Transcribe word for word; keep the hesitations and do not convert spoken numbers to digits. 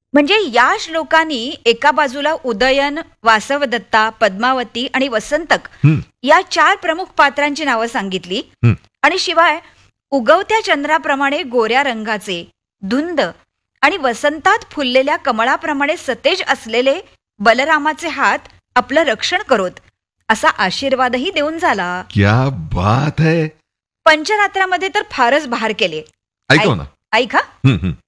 म्हणजे या श्लोकांनी एका बाजूला उदयन, वासवदत्ता, पद्मावती आणि वसंतक हं, या चार प्रमुख पात्रांची नावं सांगितली हं. आणि शिवाय उगवत्या चंद्राप्रमाणे गोऱ्या रंगाचे, धुंद आणि वसंतात फुललेल्या कमळाप्रमाणे सतेज असलेले बलरामाचे हात आपलं रक्षण करोत असा आशीर्वादही देऊन झाला. क्या बात है. पंचरात्रामध्ये तर फारच बहार केले. ऐकव ना. ऐका. हं, हं.